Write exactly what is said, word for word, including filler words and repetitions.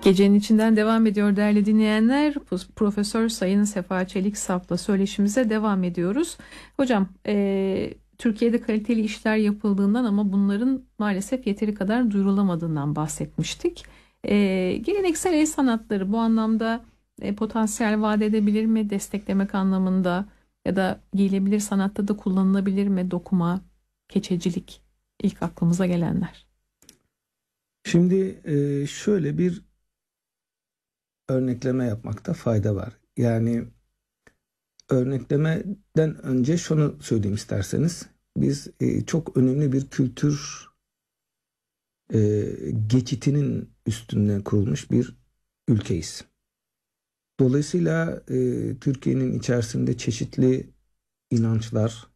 Gecenin içinden devam ediyor değerli dinleyenler. Profesör Sayın Sefa Çeliksap'la söyleşimize devam ediyoruz. Hocam, e, Türkiye'de kaliteli işler yapıldığından ama bunların maalesef yeteri kadar duyurulamadığından bahsetmiştik. E, Geleneksel el sanatları bu anlamda e, potansiyel vaat edebilir mi? Desteklemek anlamında ya da giyilebilir sanatta da kullanılabilir mi? Dokuma, keçecilik, ilk aklımıza gelenler. Şimdi e, şöyle bir örnekleme yapmakta fayda var. Yani örneklemeden önce şunu söyleyeyim isterseniz. Biz e, çok önemli bir kültür e, geçitinin üstüne kurulmuş bir ülkeyiz. Dolayısıyla e, Türkiye'nin içerisinde çeşitli inançlar,